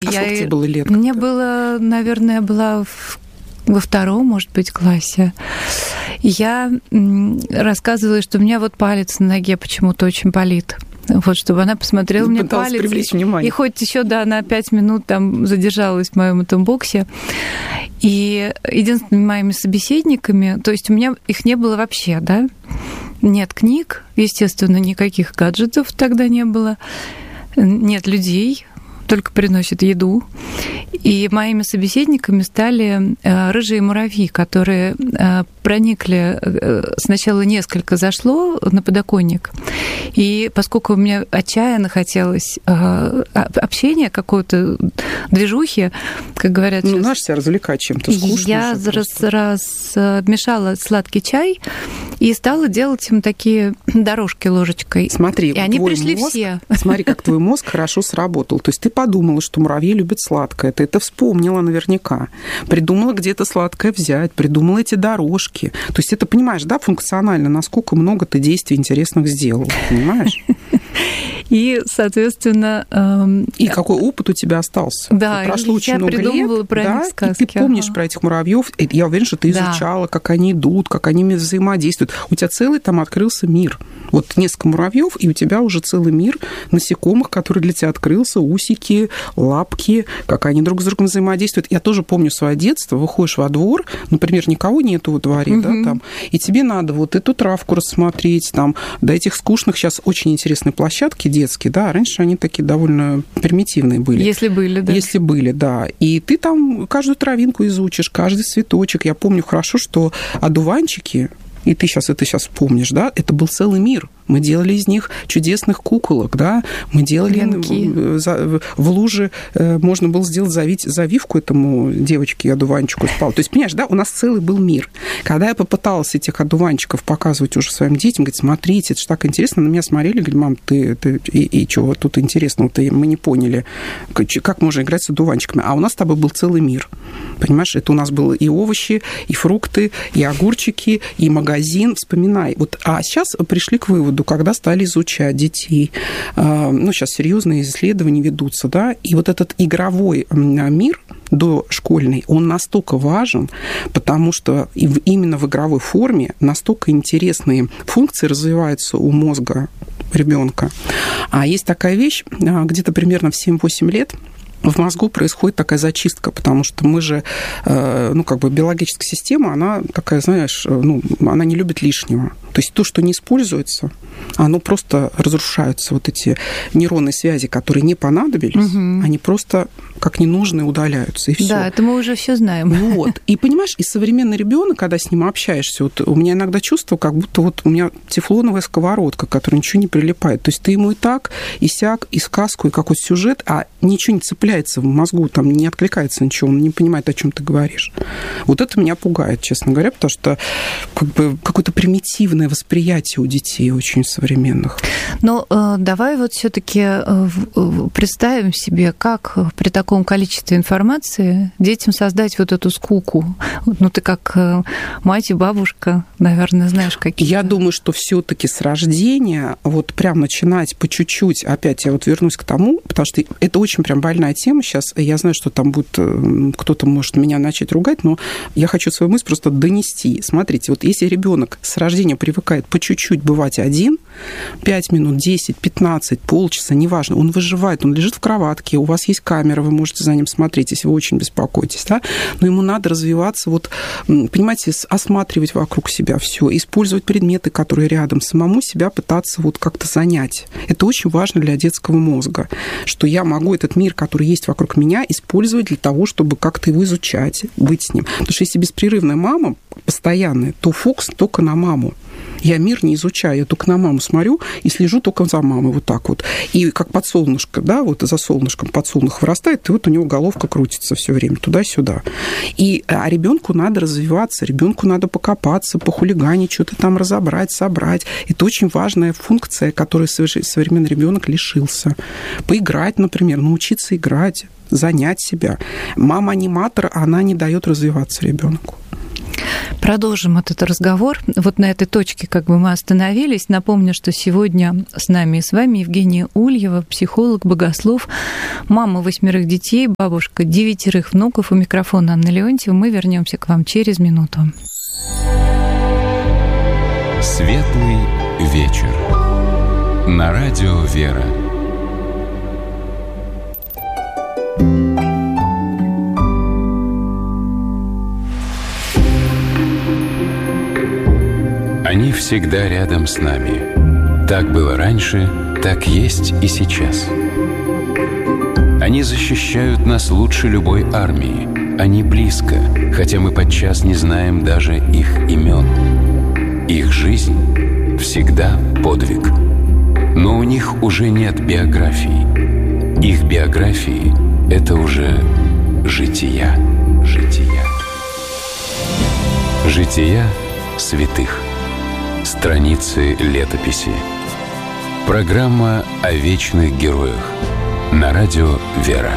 А сколько тебе было лет? Мне было, наверное, я была во втором, может быть, классе. Я рассказывала, что у меня вот палец на ноге почему-то очень болит. Вот, чтобы она посмотрела мне палец. Привлечь внимание. И хоть еще, да, на 5 минут там задержалась в моем этом боксе. И единственными моими собеседниками, то есть у меня их не было вообще, да? Нет книг, естественно, никаких гаджетов тогда не было. Нет людей, только приносят еду. И моими собеседниками стали рыжие муравьи, которые проникли, сначала несколько зашло на подоконник, и поскольку мне отчаянно хотелось общения, какой-то движухи, как говорят... Ну, надо себя развлекать чем-то, скучно. Я размешала сладкий чай и стала делать им такие дорожки ложечкой. Смотри, и они пришли мозг, все. Смотри, как твой мозг хорошо сработал. То есть ты подумала, что муравьи любят сладкое. Ты это вспомнила наверняка. Придумала, где это сладкое взять, придумала эти дорожки. То есть это, понимаешь, да, функционально, насколько много ты действий интересных сделала, понимаешь? И, соответственно... И какой опыт у тебя остался. Да, прошло очень я много придумывала лет, про да, них сказки. И ты помнишь про этих муравьев. Я уверена, что ты изучала, как они идут, как они взаимодействуют. У тебя целый там открылся мир. Вот несколько муравьев, и у тебя уже целый мир насекомых, который для тебя открылся, усики, лапки, как они друг с другом взаимодействуют. Я тоже помню свое детство. Выходишь во двор, например, никого нету во дворе, да, там, и тебе надо вот эту травку рассмотреть, там, до этих скучных сейчас очень интересные площадки детские, да, раньше они такие довольно примитивные были. Если были, да. Если были, да. И ты там каждую травинку изучишь, каждый цветочек. Я помню хорошо, что одуванчики, и ты сейчас помнишь, да, это был целый мир. Мы делали из них чудесных куколок, да, мы делали в луже, можно было сделать завивку этому девочке одуванчику спал. То есть, понимаешь, да, у нас целый был мир. Когда я попыталась этих одуванчиков показывать уже своим детям, говорить, смотрите, это же так интересно, на меня смотрели, говорят, мам, ты и чего тут интересного, мы не поняли, как можно играть с одуванчиками. А у нас с тобой был целый мир. Понимаешь, это у нас было и овощи, и фрукты, и огурчики, и магазин, вспоминай. Вот, а сейчас пришли к выводу, когда стали изучать детей, ну, сейчас серьезные исследования ведутся, да, и вот этот игровой мир дошкольный, он настолько важен, потому что именно в игровой форме настолько интересные функции развиваются у мозга ребенка. А есть такая вещь, где-то примерно в 7-8 лет в мозгу происходит такая зачистка, потому что мы же, ну, как бы биологическая система, она такая, знаешь, ну, она не любит лишнего. То есть то, что не используется, оно просто разрушаются. Вот эти нейронные связи, которые не понадобились, они просто как ненужные удаляются, и все. Да, это мы уже все знаем. Вот. И понимаешь, и современный ребенок, когда с ним общаешься, вот у меня иногда чувство, как будто вот у меня тефлоновая сковородка, к которой ничего не прилипает. То есть ты ему и так, и сяк, и сказку, и какой-то сюжет, а ничего не цепляется в мозгу, там не откликается ничего, он не понимает, о чем ты говоришь. Вот это меня пугает, честно говоря, потому что как бы какое-то примитивное восприятие у детей очень современных. Но давай вот все-таки представим себе, как при таком количестве информации детям создать вот эту скуку. Ну, ты как мать и бабушка, наверное, знаешь, какие. Я думаю, что все-таки с рождения вот прям начинать по чуть-чуть, опять я вот вернусь к тому, потому что это очень прям больная тема сейчас. Я знаю, что там будет кто-то может меня начать ругать, но я хочу свою мысль просто донести. Смотрите, вот если ребенок с рождения привыкает по чуть-чуть бывать один, 5 минут, 10, 15, полчаса, неважно, он выживает, он лежит в кроватке, у вас есть камера, вы можете за ним смотреть, если вы очень беспокоитесь, да? Но ему надо развиваться, вот, понимаете, осматривать вокруг себя все, использовать предметы, которые рядом, самому себя пытаться вот как-то занять. Это очень важно для детского мозга, что я могу этот мир, который есть вокруг меня, использовать для того, чтобы как-то его изучать, быть с ним. Потому что если беспрерывная мама постоянная, то фокус только на маму. Я мир не изучаю, я только на маму смотрю и слежу только за мамой вот так вот. И как подсолнышко, да, вот за солнышком подсолнух вырастает, и вот у него головка крутится все время туда-сюда. А ребенку надо развиваться, ребенку надо покопаться, похулиганить, что-то там разобрать, собрать. Это очень важная функция, которой современный ребенок лишился. Поиграть, например, научиться играть, занять себя. Мама-аниматор, она не дает развиваться ребенку. Продолжим этот разговор. Вот на этой точке как бы мы остановились. Напомню, что сегодня с нами и с вами Евгения Ульева, психолог, богослов, мама 8 детей, бабушка 9 внуков. У микрофона Анна Леонтьева. Мы вернемся к вам через минуту. Светлый вечер. На радио «Вера». Они всегда рядом с нами. Так было раньше, так есть и сейчас. Они защищают нас лучше любой армии. Они близко, хотя мы подчас не знаем даже их имен. Их жизнь всегда подвиг. Но у них уже нет биографий. Их биографии — это уже жития. Жития святых. Страницы летописи. Программа о вечных героях. На радио «Вера».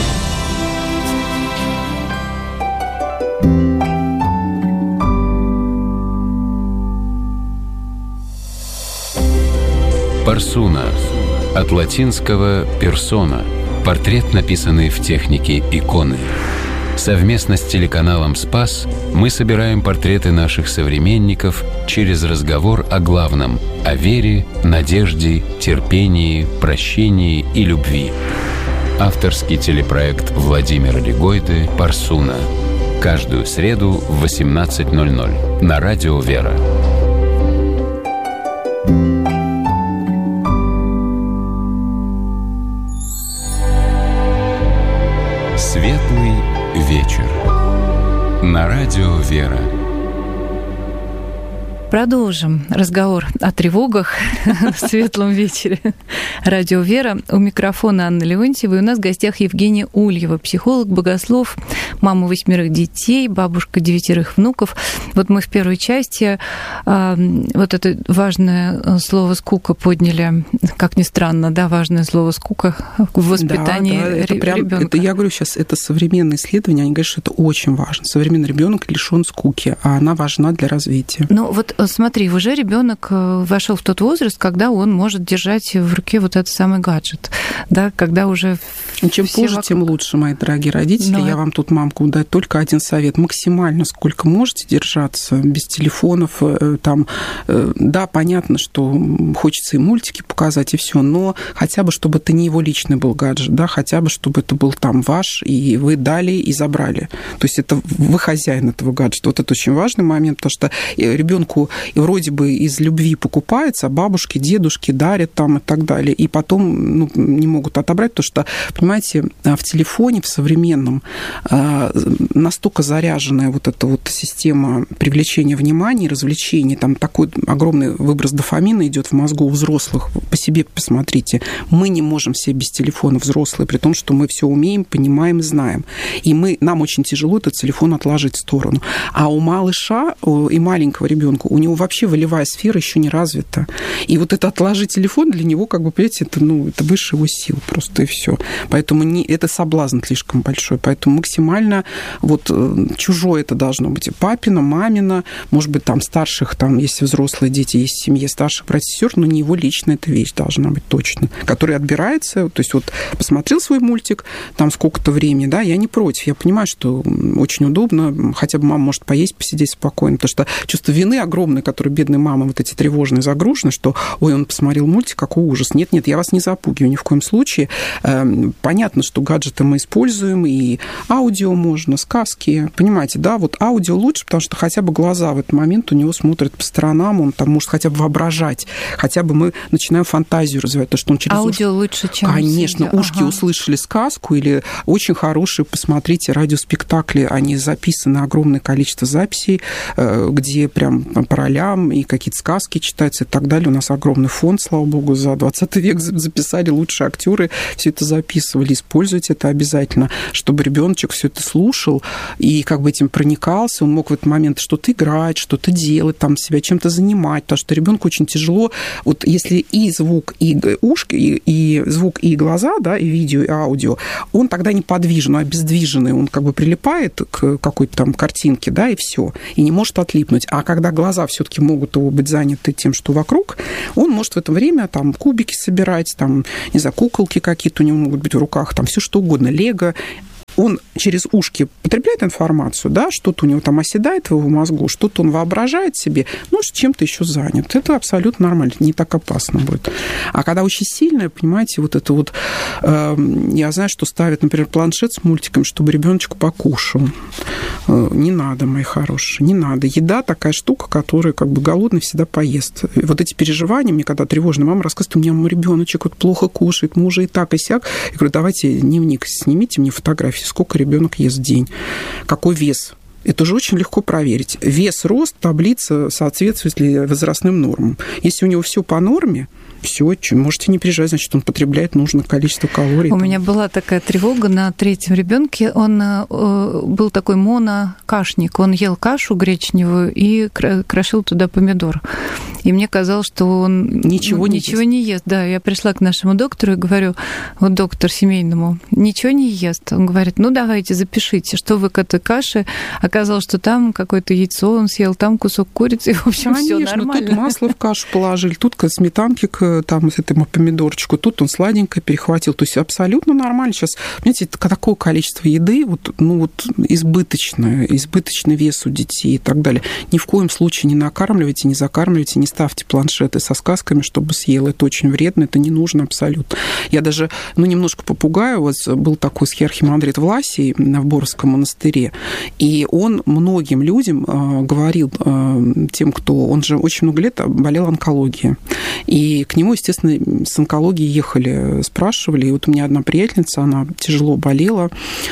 Парсуна. От латинского «персона». Портрет, написанный в технике иконы. Совместно с телеканалом «Спас» мы собираем портреты наших современников через разговор о главном – о вере, надежде, терпении, прощении и любви. Авторский телепроект Владимира Легойды «Парсуна». Каждую среду в 18:00 на радио «Вера». Светлый вечер. На радио «Вера». Продолжим разговор о тревогах в светлом вечере. Радио «Вера». У микрофона Анна Леонтьева. И у нас в гостях Евгения Ульева, психолог, богослов, мама 8 детей, бабушка 9 внуков. Вот мы в первой части вот это важное слово «скука» подняли. Как ни странно, да, важное слово «скука» в воспитании ребенка. Это, я говорю сейчас, это современные исследования, они говорят, что это очень важно. Современный ребенок лишен скуки, а она важна для развития. Ну вот смотри, уже ребенок вошел в тот возраст, когда он может держать в руке вот этот самый гаджет, да, когда уже чем позже, тем лучше, мои дорогие родители. Я вам тут, мамку, даю только один совет: максимально сколько можете держаться без телефонов. Там, да, понятно, что хочется и мультики показать и все, но хотя бы чтобы это не его личный был гаджет, да, хотя бы чтобы это был там ваш, и вы дали и забрали. То есть это вы хозяин этого гаджета. Вот это очень важный момент, потому что ребенку и вроде бы из любви покупается, а бабушки, дедушки дарят там и так далее, и потом не могут отобрать, потому что, понимаете, в телефоне, в современном, настолько заряженная вот эта вот система привлечения внимания, развлечений, там такой огромный выброс дофамина идет в мозгу у взрослых. По себе посмотрите. Мы не можем все без телефона, взрослые, при том, что мы все умеем, понимаем, знаем. И нам очень тяжело этот телефон отложить в сторону. А у малыша и маленького ребенка у него вообще волевая сфера еще не развита. И вот это отложить телефон для него, как бы, понимаете, это выше его сил просто, и все. Поэтому это соблазн слишком большой. Поэтому максимально вот чужое это должно быть. Папина, мамина, может быть, там старших, там, если взрослые дети, есть в семье старших братьев и сестер, но не его лично эта вещь должна быть точно. Которая отбирается, то есть вот посмотрел свой мультик, там сколько-то времени, да, я не против. Я понимаю, что очень удобно, хотя бы мама может поесть, посидеть спокойно, потому что чувство вины огромное, которое бедная мама вот эти тревожные загружены, что, ой, он посмотрел мультик, какой ужас. Нет, я вас не запугиваю ни в коем случае. Понятно, что гаджеты мы используем, и аудио можно, сказки, понимаете, да, вот аудио лучше, потому что хотя бы глаза в этот момент у него смотрят по сторонам, он там может хотя бы воображать, хотя бы мы начинаем фантазию развивать, то, что он через аудио лучше, чем конечно, ушки услышали сказку, или очень хорошие, посмотрите, радиоспектакли, они записаны, огромное количество записей, где прям по ролям, и какие-то сказки читаются и так далее. У нас огромный фонд, слава богу, за 20 век записали, лучшие актеры все это записывали. Используйте это обязательно, чтобы ребеночек все это слушал и как бы этим проникался. Он мог в этот момент что-то играть, что-то делать, там, себя чем-то занимать, потому что ребенку очень тяжело. Вот если и звук, и ушки, и звук, и глаза, да, и видео, и аудио, он тогда неподвижен, обездвиженный, он как бы прилипает к какой-то там картинке, да, и все, и не может отлипнуть. А когда глаза все-таки могут его быть заняты тем, что вокруг, он может в это время там кубики собирать, там, не знаю, куколки какие-то у него могут быть в руках, там все что угодно, лего. Он через ушки потребляет информацию, да, что-то у него там оседает в его мозгу, что-то он воображает себе, ну, чем-то еще занят. Это абсолютно нормально, не так опасно будет. А когда очень сильное, понимаете, вот это вот, я знаю, что ставят, например, планшет с мультиком, чтобы ребеночек покушал. Не надо, мои хорошие, не надо. Еда такая штука, которая как бы голодный всегда поест. Вот эти переживания, мне когда тревожная мама рассказывает, у меня мой ребеночек вот плохо кушает, мы уже и так, и сяк. Я говорю, давайте дневник снимите мне фотографии, сколько ребенок ест в день, какой вес. Это же очень легко проверить. Вес, рост, таблица соответствует ли возрастным нормам. Если у него все по норме, все, можете не переживать, значит, он потребляет нужное количество калорий. У меня была такая тревога на третьем ребенке. Он был такой монокашник. Он ел кашу гречневую и крошил туда помидор. И мне казалось, что он ничего не ест. Да, я пришла к нашему доктору и говорю, вот доктор семейному, ничего не ест. Он говорит, ну давайте запишите, что вы к этой каше. Оказалось, что там какое-то яйцо он съел, там кусок курицы, в общем, все нормально. Тут масло в кашу положили, тут сметанки к там этому помидорчику, тут он сладенькое перехватил. То есть абсолютно нормально. Сейчас, понимаете, такое количество еды, избыточный вес у детей и так далее. Ни в коем случае не накармливайте, не закармливайте, не ставьте планшеты со сказками, чтобы съел. Это очень вредно, это не нужно абсолютно. Я даже, немножко попугаю. У вас был такой схиархимандрит Власий в Боровском монастыре, и он многим людям говорил, тем, кто... Он же очень много лет болел онкологией. И к нему, естественно, с онкологией ехали, спрашивали. И вот у меня одна приятельница, она тяжело болела,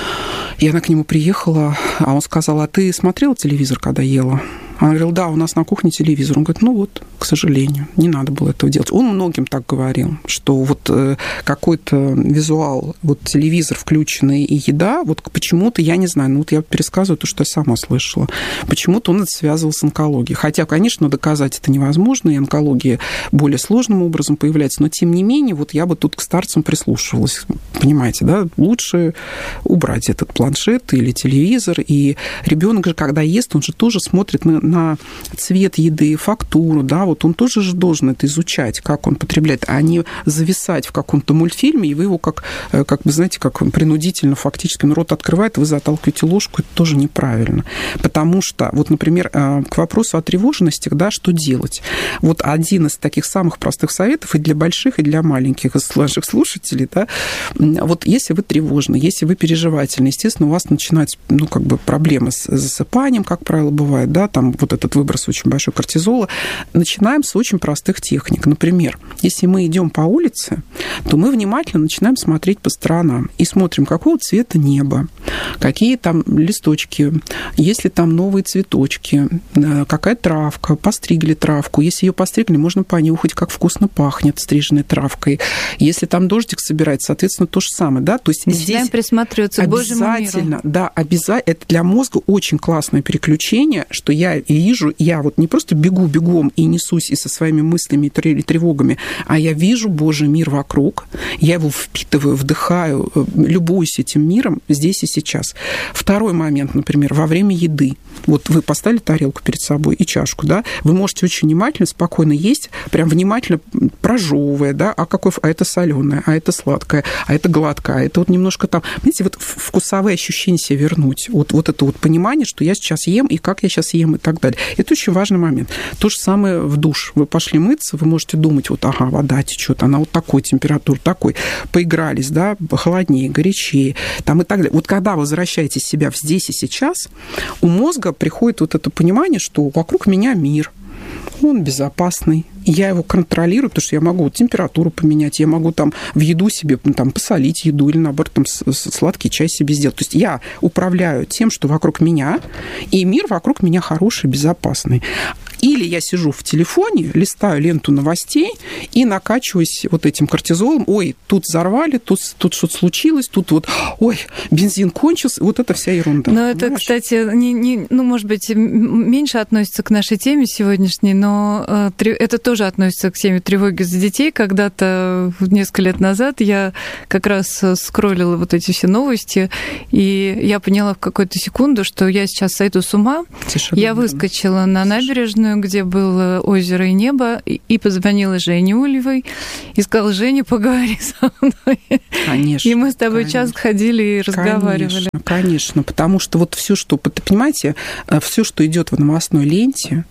и она к нему приехала, а он сказал, а ты смотрела телевизор, когда ела? Она говорила, да, у нас на кухне телевизор. Он говорит, к сожалению, не надо было этого делать. Он многим так говорил, что вот какой-то визуал, вот телевизор включенный и еда, вот почему-то, я не знаю, я пересказываю то, что я сама слышала, почему-то он это связывал с онкологией. Хотя, конечно, доказать это невозможно, и онкология более сложным образом появляется, но тем не менее, вот я бы тут к старцам прислушивалась, понимаете, да, лучше убрать этот планшет или телевизор, и ребенок же, когда ест, он же тоже смотрит на цвет еды, фактуру, да, вот он тоже же должен это изучать, как он потребляет, а не зависать в каком-то мультфильме, и вы его как бы, знаете, как принудительно фактически рот открывает, вы заталкиваете ложку, это тоже неправильно. Потому что, вот, например, к вопросу о тревожности, да, что делать? Вот один из таких самых простых советов и для больших, и для маленьких, из наших слушателей, да, вот если вы тревожны, если вы переживательны, естественно, у вас начинаются, проблемы с засыпанием, как правило, бывает, да, там вот этот выброс очень большой кортизола. Начинаем с очень простых техник. Например, если мы идем по улице, то мы внимательно начинаем смотреть по сторонам и смотрим, какого цвета небо, какие там листочки, есть ли там новые цветочки, какая травка, постригли травку. Если ее постригли, можно понюхать, как вкусно пахнет стриженной травкой. Если там дождик собирается, соответственно, то же самое, да? То есть начинаем присматриваться к Божьему миру. Да, обязательно. Это для мозга очень классное переключение, что я вижу, я вот не просто бегу бегом и несусь и со своими мыслями и тревогами, а я вижу Божий мир вокруг, я его впитываю, вдыхаю, любуюсь этим миром здесь и сейчас. Второй момент, например, во время еды. Вот вы поставили тарелку перед собой и чашку, да, вы можете очень внимательно, спокойно есть, прям внимательно прожевывая, да, а это соленое, а это сладкое, а это гладкое, а это вот немножко там, видите, вот вкусовые ощущения себе вернуть. Вот это вот понимание, что я сейчас ем и как я сейчас ем и так далее. Это очень важный момент. То же самое в душ. Вы пошли мыться, вы можете думать, вода течет, она вот такой температуры, такой. Поигрались, да, холоднее, горячее, там и так далее. Вот когда вы возвращаетесь себя в здесь и сейчас, у мозга приходит вот это понимание, что вокруг меня мир, он безопасный, я его контролирую, потому что я могу температуру поменять, я могу там в еду себе там посолить еду или, наоборот, там сладкий чай себе сделать. То есть я управляю тем, что вокруг меня, и мир вокруг меня хороший, безопасный. Или я сижу в телефоне, листаю ленту новостей и накачиваюсь вот этим кортизолом. Ой, тут взорвали, тут что-то случилось, тут вот, ой, бензин кончился. Вот это вся ерунда. Но это, кстати, может быть, меньше относится к нашей теме сегодняшней, но это тоже относится к теме тревоги за детей. Когда-то, несколько лет назад, я как раз скроллила вот эти все новости, и я поняла в какую-то секунду, что я сейчас сойду с ума. Совершенно я выскочила на набережную, где было озеро и небо, и позвонила Жене Ульевой и сказала: Женя, поговори со мной. Конечно. И мы с тобой час ходили и разговаривали. Конечно, потому что вот все, что, понимаете, все, что идет в новостной ленте,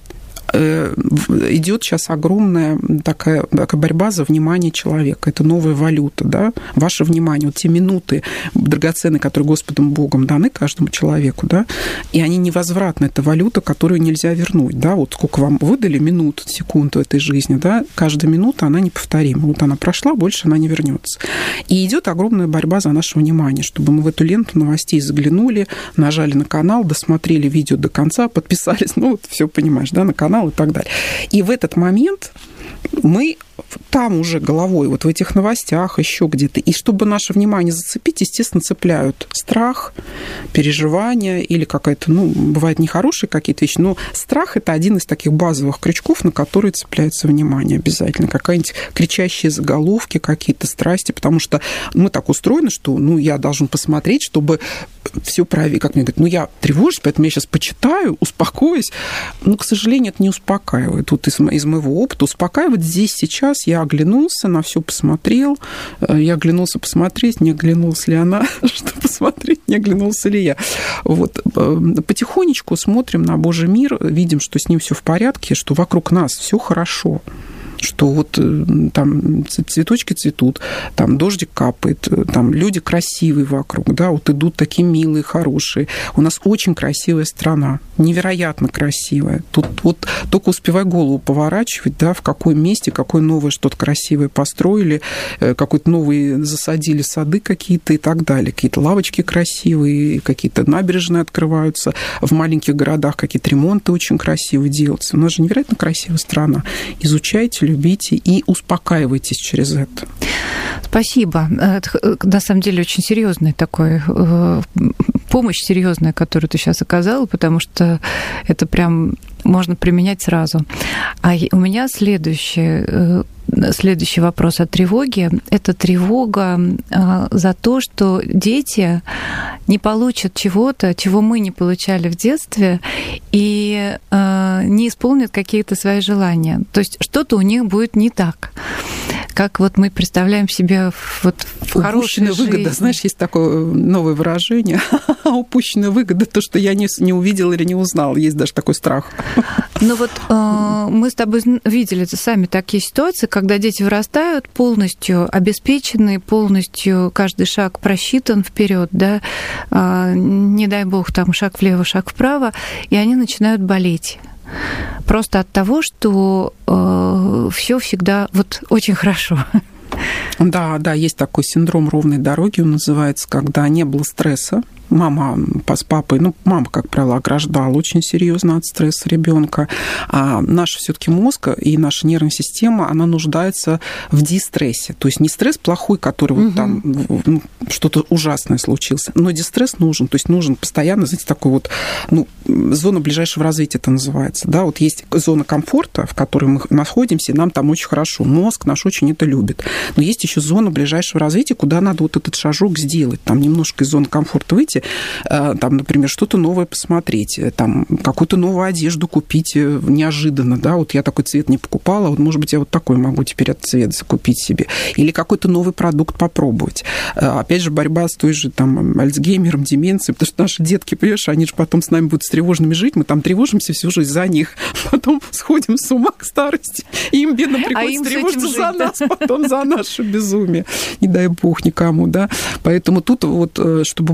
идет сейчас огромная такая борьба за внимание человека. Это новая валюта, да? Ваше внимание, вот те минуты драгоценные, которые Господом Богом даны каждому человеку, да, и они невозвратны. Это валюта, которую нельзя вернуть, да, вот сколько вам выдали минут, секунд в этой жизни, да, каждая минута, она неповторима. Вот она прошла, больше она не вернется. И идет огромная борьба за наше внимание, чтобы мы в эту ленту новостей заглянули, нажали на канал, досмотрели видео до конца, подписались, ну, вот все понимаешь, да, на канал и так далее. И в этот момент мы там уже головой, вот в этих новостях, еще где-то. И чтобы наше внимание зацепить, естественно, цепляют страх, переживания или какая-то, бывают нехорошие какие-то вещи, но страх – это один из таких базовых крючков, на которые цепляется внимание обязательно. Какие-нибудь кричащие заголовки, какие-то страсти, потому что мы так устроены, что, я должен посмотреть, чтобы все правильно, как мне говорят, я тревожусь, поэтому я сейчас почитаю, успокоюсь. Но, к сожалению, это не успокаивает. Вот из моего опыта успокаивает здесь, сейчас. Я оглянулся, на все посмотрел. Я оглянулся посмотреть, не оглянулась ли она, что посмотреть, не оглянулся ли я. Вот. Потихонечку смотрим на Божий мир, видим, что с ним все в порядке, что вокруг нас все хорошо, что вот там цветочки цветут, там дождик капает, там люди красивые вокруг, да, вот идут такие милые, хорошие. У нас очень красивая страна, невероятно красивая. Тут вот только успевай голову поворачивать, да, в каком месте, какое новое что-то красивое построили, какой-то новый засадили сады какие-то и так далее. Какие-то лавочки красивые, какие-то набережные открываются, в маленьких городах какие-то ремонты очень красивые делаются. У нас же невероятно красивая страна. Изучайте, любите и успокаивайтесь через это. Спасибо. Это, на самом деле, очень серьезная такой помощь серьезная, которую ты сейчас оказала, потому что это прям можно применять сразу. А у меня следующий вопрос о тревоге. Это тревога за то, что дети не получат чего-то, чего мы не получали в детстве, и не исполнят какие-то свои желания. То есть что-то у них будет не так. Как вот мы представляем себе вот в хорошей жизни. Выгода. Знаешь, есть такое новое выражение. Упущенная выгода, то, что я не увидела или не узнала. Есть даже такой страх. Ну вот мы с тобой видели сами такие ситуации, когда дети вырастают полностью обеспеченные, полностью каждый шаг просчитан вперед, да, не дай бог, там шаг влево, шаг вправо, и они начинают болеть. Просто от того, что все всегда вот очень хорошо. Да, есть такой синдром ровной дороги, он называется, когда не было стресса. Мама с папой, мама, как правило, ограждала очень серьезно от стресса ребенка, а наш все-таки мозг и наша нервная система, она нуждается в дистрессе. То есть не стресс плохой, который вот там что-то ужасное случилось, но дистресс нужен. То есть нужен постоянно, знаете, такой вот, зона ближайшего развития это называется. Да? Вот есть зона комфорта, в которой мы находимся, и нам там очень хорошо. Мозг наш очень это любит. Но есть еще зона ближайшего развития, куда надо вот этот шажок сделать. Там немножко из зоны комфорта выйти, там, например, что-то новое посмотреть, там, какую-то новую одежду купить неожиданно, да, вот я такой цвет не покупала, вот, может быть, я вот такой могу теперь этот цвет закупить себе, или какой-то новый продукт попробовать. Опять же, борьба с той же, там, Альцгеймером, деменцией, потому что наши детки, понимаешь, они же потом с нами будут с тревожными жить, мы там тревожимся всю жизнь за них, потом сходим с ума к старости, и им, бедно, приходится тревожиться за нас, потом за наше безумие. Не дай бог никому, да. Поэтому тут вот, чтобы мозг развивался,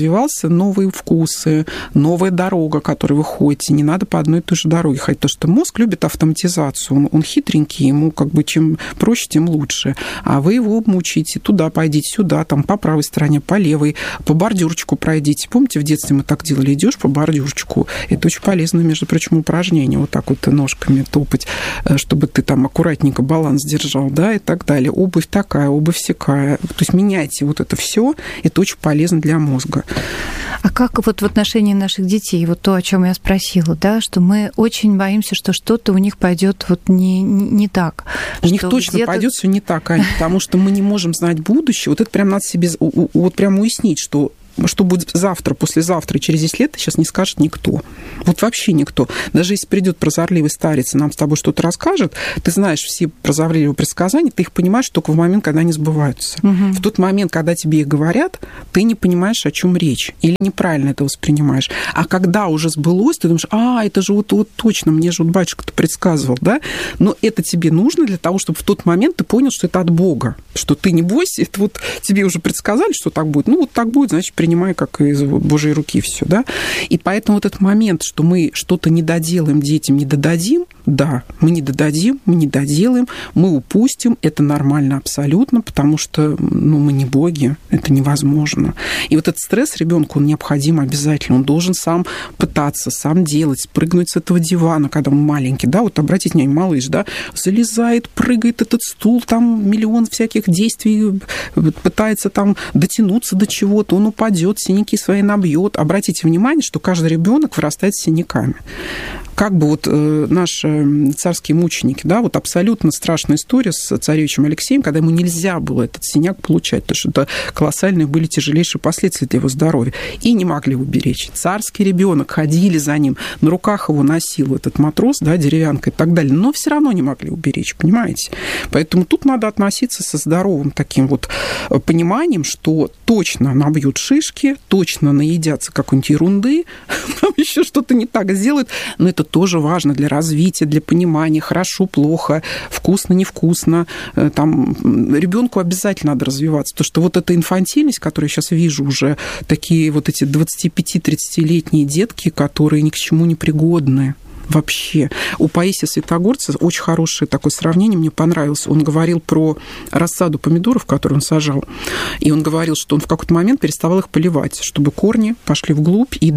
развивался новые вкусы, новая дорога, которой вы ходите. Не надо по одной и той же дороге ходить. Потому что мозг любит автоматизацию. Он хитренький, ему как бы чем проще, тем лучше. А вы его мучаете. Туда пойдите, сюда, там по правой стороне, по левой, по бордюрчику пройдите. Помните, в детстве мы так делали? Идешь по бордюрчику. Это очень полезное, между прочим, упражнение. Вот так вот ножками топать, чтобы ты там аккуратненько баланс держал, да, и так далее. Обувь такая, обувь сякая. То есть меняйте вот это все. Это очень полезно для мозга. А как вот в отношении наших детей, вот то, о чем я спросила, да, что мы очень боимся, что что-то у них пойдет вот не так. У них точно пойдет все не так, Аня, потому что мы не можем знать будущее. Вот это прям надо себе вот прям уяснить, что будет завтра, послезавтра и через 10 лет, сейчас не скажет никто. Вот вообще никто. Даже если придет прозорливый старец и нам с тобой что-то расскажет, ты знаешь все прозорливые предсказания, ты их понимаешь только в момент, когда они сбываются. Угу. В тот момент, когда тебе их говорят, ты не понимаешь, о чем речь, или неправильно это воспринимаешь. А когда уже сбылось, ты думаешь, это же вот точно, мне же вот батюшка-то предсказывал, да? Но это тебе нужно для того, чтобы в тот момент ты понял, что это от Бога, что ты не бойся, это вот тебе уже предсказали, что так будет. Ну, вот так будет, значит, принимай как из Божьей руки все, да. И поэтому вот этот момент, что мы что-то не доделаем детям, не додадим, да, мы не додадим, мы не доделаем, мы упустим, это нормально абсолютно, потому что, мы не боги, это невозможно. И вот этот стресс ребенку, он необходим обязательно, он должен сам пытаться, сам делать, спрыгнуть с этого дивана, когда он маленький, да, вот обратите внимание, малыш, да, залезает, прыгает этот стул, там миллион всяких действий, пытается там дотянуться до чего-то, он упадет, синяки свои набьет. Обратите внимание, что каждый ребенок вырастает с синяками. Как бы вот наши царские мученики, да, вот абсолютно страшная история с царевичем Алексеем, когда ему нельзя было этот синяк получать, потому что это колоссальные были тяжелейшие последствия для его здоровья. И не могли его беречь. Царский ребенок, ходили за ним, на руках его носил этот матрос, да, деревянка и так далее, но все равно не могли уберечь, понимаете? Поэтому тут надо относиться со здоровым таким вот пониманием, что точно набьют шишки, точно наедятся какой-нибудь ерунды, там еще что-то не так сделают, но это тоже важно для развития, для понимания, хорошо, плохо, вкусно, невкусно. Там ребенку обязательно надо развиваться. То, что вот эта инфантильность, которую я сейчас вижу, уже такие вот эти 25-30-летние детки, которые ни к чему не пригодны. Вообще. У Паисия Святогорца очень хорошее такое сравнение, мне понравилось. Он говорил про рассаду помидоров, которые он сажал. И он говорил, что он в какой-то момент переставал их поливать, чтобы корни пошли вглубь и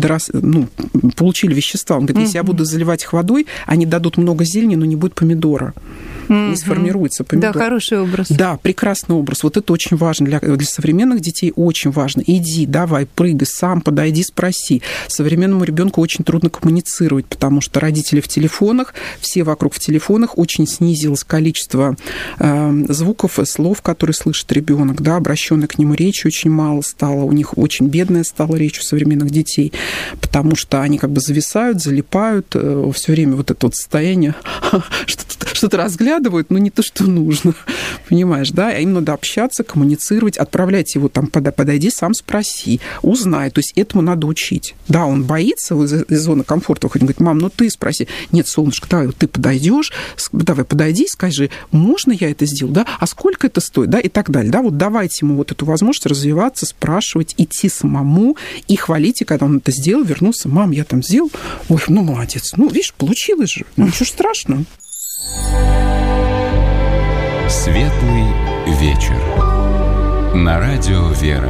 получили вещества. Он говорит, если я буду заливать их водой, они дадут много зелени, но не будет помидора. Не сформируется помидор. Да, хороший образ. Да, прекрасный образ. Вот это очень важно для современных детей, очень важно. Иди, давай, прыгай, сам подойди, спроси. Современному ребенку очень трудно коммуницировать, потому что родители в телефонах, все вокруг в телефонах, очень снизилось количество звуков и слов, которые слышит ребенок, да, обращенной к нему речи очень мало стало, у них очень бедная стала речь у современных детей, потому что они как бы зависают, залипают, все время вот это вот состояние, что-то разглядывают, но не то, что нужно, понимаешь, да, им надо общаться, коммуницировать, отправлять его там, подойди, сам спроси, узнай, то есть этому надо учить. Да, он боится из зоны комфорта, он говорит, мам, ну ты спроси. Нет, солнышко, давай, ты подойдешь, давай, подойди и скажи, можно я это сделал, да, а сколько это стоит, да, и так далее, да, вот давайте ему вот эту возможность развиваться, спрашивать, идти самому и хвалите, когда он это сделал, вернулся, мам, я там сделал, ой, ну молодец, ну видишь, получилось же, ну ничего страшного. Светлый вечер. На радио «Вера».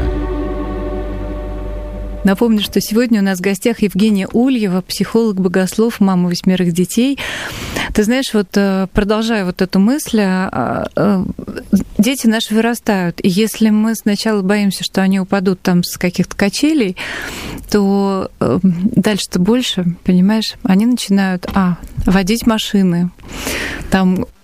Напомню, что сегодня у нас в гостях Евгения Ульева, психолог-богослов, мама 8 детей. Ты знаешь, вот продолжая вот эту мысль, дети наши вырастают, и если мы сначала боимся, что они упадут там с каких-то качелей, то дальше-то больше, понимаешь, они начинают водить машины, там